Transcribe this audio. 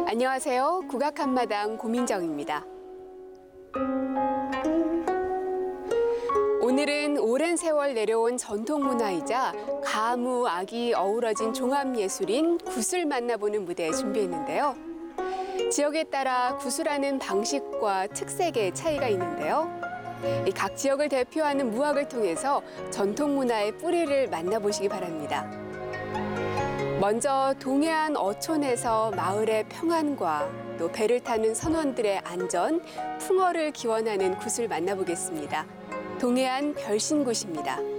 안녕하세요. 국악 한마당 고민정입니다. 오늘은 오랜 세월 내려온 전통 문화이자 가무, 악이 어우러진 종합예술인 굿을 만나보는 무대 준비했는데요. 지역에 따라 굿을하는 방식과 특색의 차이가 있는데요. 각 지역을 대표하는 무악을 통해서 전통 문화의 뿌리를 만나보시기 바랍니다. 먼저 동해안 어촌에서 마을의 평안과 또 배를 타는 선원들의 안전, 풍어를 기원하는 굿을 만나보겠습니다. 동해안 별신굿입니다.